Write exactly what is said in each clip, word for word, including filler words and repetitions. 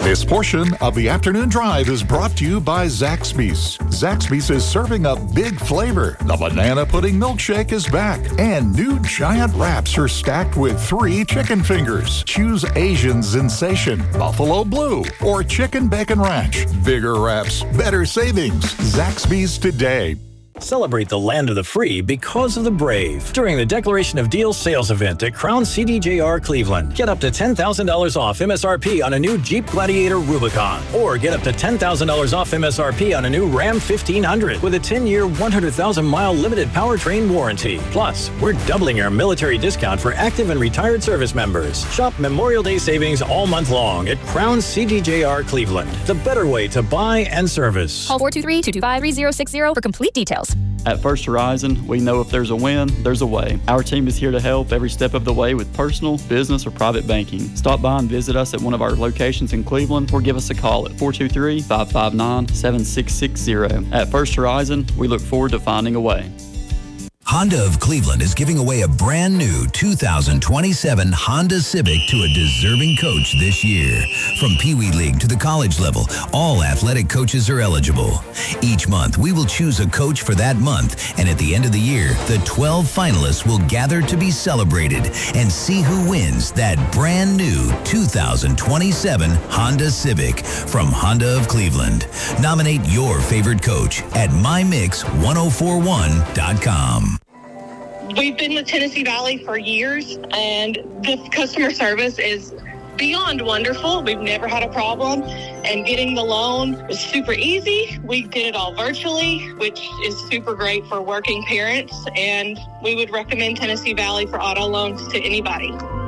This portion of the afternoon drive is brought to you by Zaxby's. Zaxby's is serving up big flavor. The banana pudding milkshake is back, and new giant wraps are stacked with three chicken fingers. Choose Asian Sensation, Buffalo Blue, or Chicken Bacon Ranch. Bigger wraps, better savings. Zaxby's today. Celebrate the land of the free because of the brave during the Declaration of Deals sales event at Crown C D J R Cleveland. Get up to ten thousand dollars off M S R P on a new Jeep Gladiator Rubicon, or get up to ten thousand dollars off M S R P on a new Ram fifteen hundred with a ten-year, one hundred thousand mile limited powertrain warranty. Plus, we're doubling our military discount for active and retired service members. Shop Memorial Day savings all month long at Crown C D J R Cleveland. The better way to buy and service. Call four two three, two two five, three zero six zero for complete details. At First Horizon, we know if there's a win, there's a way. Our team is here to help every step of the way with personal, business, or private banking. Stop by and visit us at one of our locations in Cleveland, or give us a call at four two three, five five nine, seven six six zero. At First Horizon, we look forward to finding a way. Honda of Cleveland is giving away a brand new two thousand twenty-seven Honda Civic to a deserving coach this year. From Pee Wee League to the college level, all athletic coaches are eligible. Each month, we will choose a coach for that month, and at the end of the year, the twelve finalists will gather to be celebrated and see who wins that brand new two thousand twenty-seven Honda Civic from Honda of Cleveland. Nominate your favorite coach at my mix one oh four one dot com. We've been with Tennessee Valley for years, and the customer service is beyond wonderful. We've never had a problem, and getting the loan was super easy. We did it all virtually, which is super great for working parents, and we would recommend Tennessee Valley for auto loans to anybody.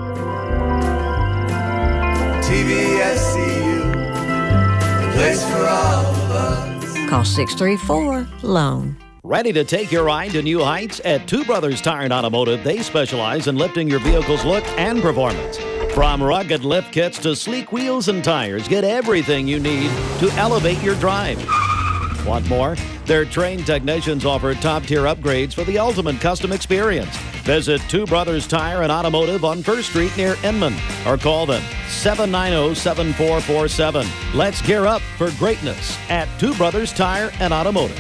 T V S C U, the place for all of us. Call six three four, loan. Ready to take your ride to new heights? At Two Brothers Tire and Automotive, they specialize in lifting your vehicle's look and performance. From rugged lift kits to sleek wheels and tires, get everything you need to elevate your drive. Want more? Their trained technicians offer top-tier upgrades for the ultimate custom experience. Visit Two Brothers Tire and Automotive on First Street near Inman, or call them seven nine zero, seven four four seven. Let's gear up for greatness at Two Brothers Tire and Automotive.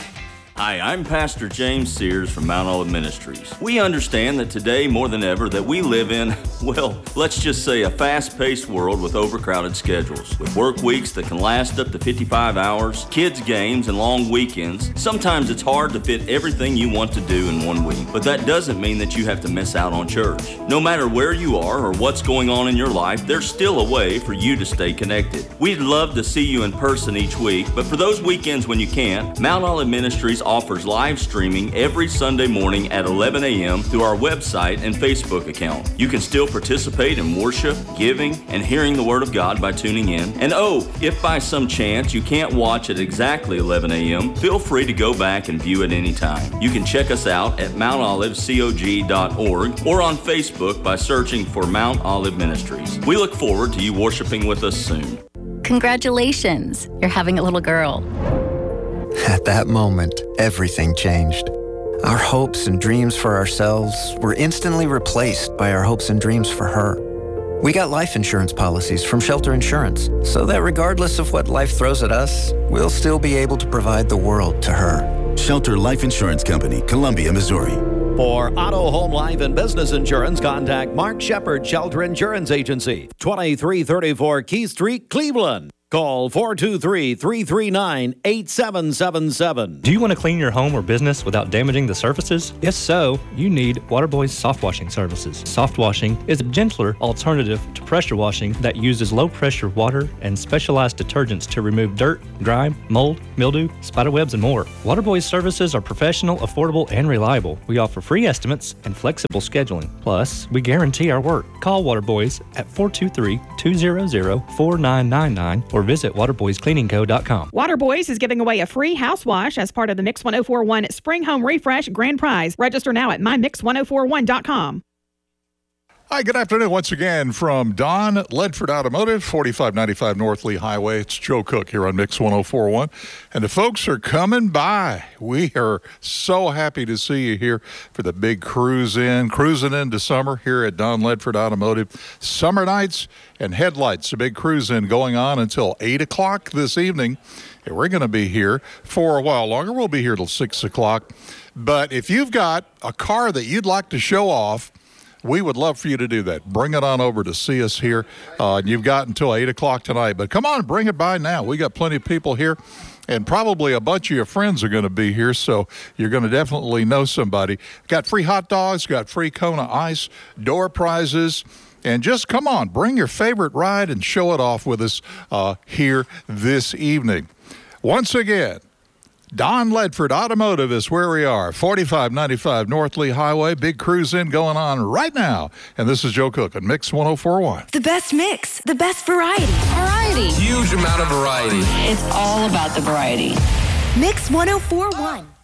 Hi, I'm Pastor James Sears from Mount Olive Ministries. We understand that today, more than ever, that we live in, well, let's just say a fast-paced world with overcrowded schedules. With work weeks that can last up to fifty-five hours, kids' games, and long weekends, sometimes it's hard to fit everything you want to do in one week. But that doesn't mean that you have to miss out on church. No matter where you are or what's going on in your life, there's still a way for you to stay connected. We'd love to see you in person each week, but for those weekends when you can't, Mount Olive Ministries offers live streaming every Sunday morning at eleven a.m. through our website and Facebook account. You can still participate in worship, giving, and hearing the Word of God by tuning in. And oh, if by some chance you can't watch at exactly eleven a.m., feel free to go back and view it anytime. You can check us out at mount olive cog dot org or on Facebook by searching for Mount Olive Ministries. We look forward to you worshiping with us soon. Congratulations, you're having a little girl. At that moment, everything changed. Our hopes and dreams for ourselves were instantly replaced by our hopes and dreams for her. We got life insurance policies from Shelter Insurance, so that regardless of what life throws at us, we'll still be able to provide the world to her. Shelter Life Insurance Company, Columbia, Missouri. For auto, home, life, and business insurance, contact Mark Shepard, Shelter Insurance Agency, twenty-three thirty-four Keith Street, Cleveland. Call four two three, three three nine, eight seven seven seven. Do you want to clean your home or business without damaging the surfaces? If so, you need Waterboy's soft washing services. Soft washing is a gentler alternative to pressure washing that uses low-pressure water and specialized detergents to remove dirt, grime, mold, mildew, spiderwebs, and more. Waterboy's services are professional, affordable, and reliable. We offer free estimates and flexible scheduling. Plus, we guarantee our work. Call Waterboys at four two three, two zero zero, four nine nine nine or visit waterboys cleaning co dot com. Waterboys is giving away a free house wash as part of the Mix one oh four one Spring Home Refresh Grand Prize. Register now at my mix one oh four one dot com. Hi, good afternoon once again from Don Ledford Automotive, forty-five ninety-five North Lee Highway. It's Joe Cook here on Mix one oh four point one. And the folks are coming by. We are so happy to see you here for the big cruise in, cruising into summer here at Don Ledford Automotive. Summer nights and headlights, a big cruise in going on until eight o'clock this evening. And we're going to be here for a while longer. We'll be here till six o'clock. But if you've got a car that you'd like to show off, we would love for you to do that. Bring it on over to see us here. Uh, you've got until eight o'clock tonight. But come on, bring it by now. We got plenty of people here, and probably a bunch of your friends are going to be here, so you're going to definitely know somebody. Got free hot dogs, got free Kona Ice, door prizes, and just come on, bring your favorite ride and show it off with us uh, here this evening. Once again, Don Ledford Automotive is where we are, forty-five ninety-five North Lee Highway. Big cruise in going on right now. And this is Joe Cook on Mix one oh four point one. The best mix, the best variety. Variety. Huge amount of variety. It's all about the variety. Mix one oh four point one.